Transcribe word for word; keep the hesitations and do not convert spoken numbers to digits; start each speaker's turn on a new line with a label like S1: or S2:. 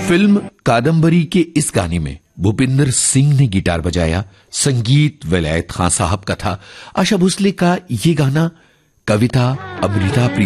S1: Film Kadambari के इस गाने में भूपिंदर सिंह ने गिटार बजाया, संगीत विलायत खान साहब का था। आशा भोसले का ये गाना कविता अमृता प्रिया